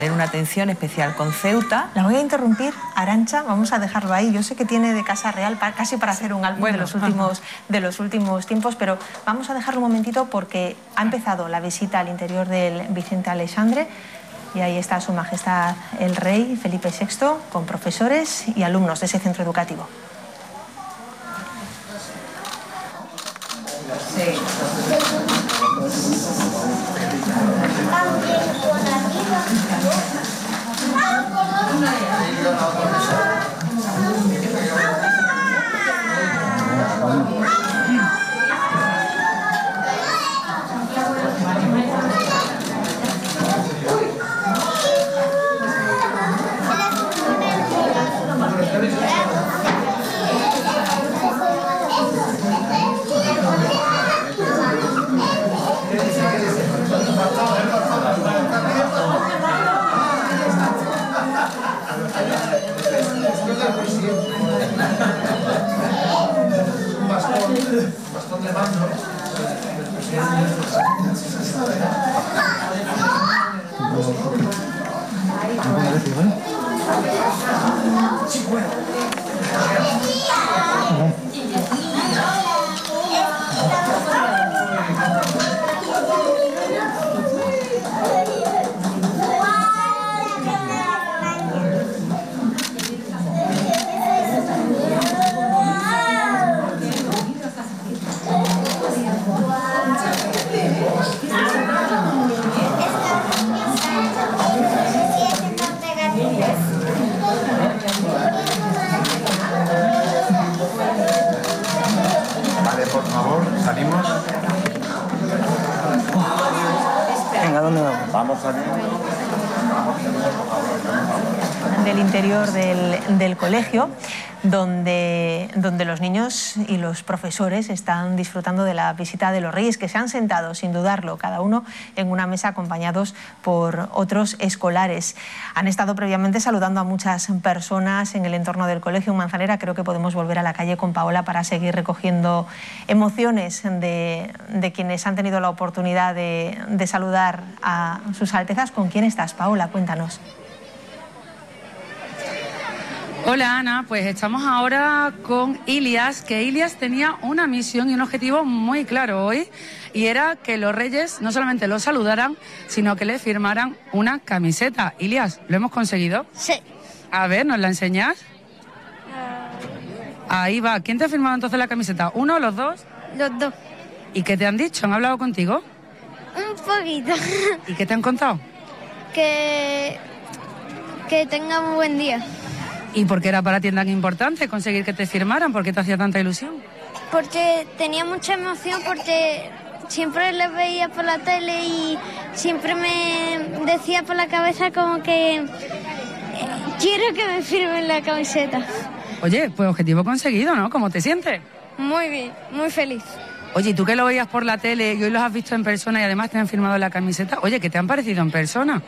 en una atención especial con Ceuta. La voy a interrumpir, Arantxa, vamos a dejarlo ahí. Yo sé que tiene de Casa Real casi para hacer un álbum de los últimos tiempos, pero vamos a dejarlo un momentito porque ha empezado la visita al interior del Vicente Aleixandre y ahí está Su Majestad el Rey Felipe VI con profesores y alumnos de ese centro educativo. Sí. Bastón de mando. Vale, por favor, salimos. Venga, ¿dónde vamos? Vamos saliendo. Del interior del colegio, donde los niños y los profesores están disfrutando de la visita de los Reyes, que se han sentado, sin dudarlo, cada uno en una mesa acompañados por otros escolares. Han estado previamente saludando a muchas personas en el entorno del colegio. En Manzanera creo que podemos volver a la calle con Paola para seguir recogiendo emociones de quienes han tenido la oportunidad de saludar a sus altezas. ¿Con quién estás, Paola? Cuéntanos. Hola Ana, pues estamos ahora con Ilias, que Ilias tenía una misión y un objetivo muy claro hoy, y era que los Reyes no solamente lo saludaran, sino que le firmaran una camiseta. Ilias, ¿lo hemos conseguido? Sí. A ver, ¿nos la enseñas? Ahí va. ¿Quién te ha firmado entonces la camiseta? ¿Uno o los dos? Los dos. ¿Y qué te han dicho? ¿Han hablado contigo? Un poquito. ¿Y qué te han contado? Que tenga un buen día. ¿Y por qué era para ti tan importante conseguir que te firmaran? ¿Por qué te hacía tanta ilusión? Porque tenía mucha emoción, porque siempre les veía por la tele y siempre me decía por la cabeza como que quiero que me firmen la camiseta. Oye, pues objetivo conseguido, ¿no? ¿Cómo te sientes? Muy bien, muy feliz. Oye, ¿y tú que lo veías por la tele y hoy los has visto en persona y además te han firmado la camiseta? Oye, ¿qué te han parecido en persona?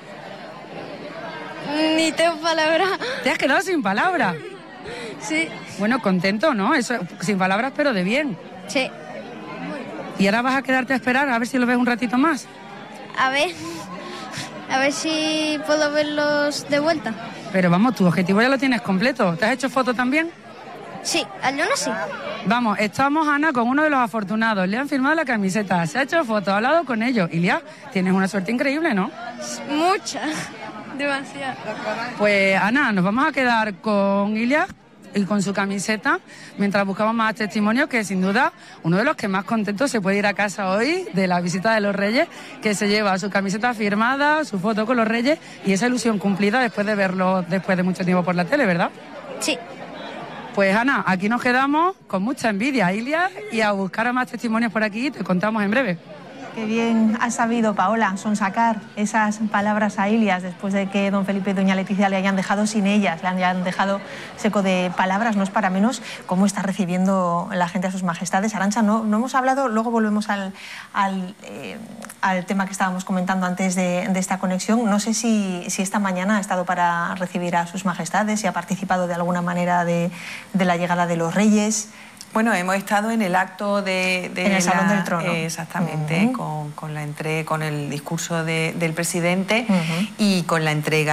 Ni tengo palabras. ¿Te has quedado sin palabras? Sí. Bueno, contento, ¿no? Eso, sin palabras, pero de bien. Sí. ¿Y ahora vas a quedarte a esperar a ver si lo ves un ratito más? A ver si puedo verlos de vuelta. Pero vamos, tu objetivo ya lo tienes completo. ¿Te has hecho foto también? Sí, al menos sí. Vamos, estamos, Ana, con uno de los afortunados. Le han firmado la camiseta, se ha hecho foto, ha hablado con ellos. Ilia, tienes una suerte increíble, ¿no? Mucha. Demasiado. Pues, Ana, nos vamos a quedar con Ilia y con su camiseta mientras buscamos más testimonios, que sin duda uno de los que más contentos se puede ir a casa hoy de la visita de los Reyes, que se lleva su camiseta firmada, su foto con los Reyes y esa ilusión cumplida después de verlo después de mucho tiempo por la tele, ¿verdad? Sí. Pues Ana, aquí nos quedamos con mucha envidia, Ilia, y a buscar a más testimonios por aquí, te contamos en breve. Qué bien ha sabido, Paola, sonsacar esas palabras a Ilias después de que don Felipe y doña Leticia le hayan dejado sin ellas, le hayan dejado seco de palabras. No es para menos cómo está recibiendo la gente a sus majestades. Arantxa, no hemos hablado, luego volvemos al tema que estábamos comentando antes de esta conexión. No sé si esta mañana ha estado para recibir a sus majestades, si ha participado de alguna manera de la llegada de los Reyes. Bueno, hemos estado en el acto en el Salón del Trono. Exactamente, con el discurso del presidente y con la entrega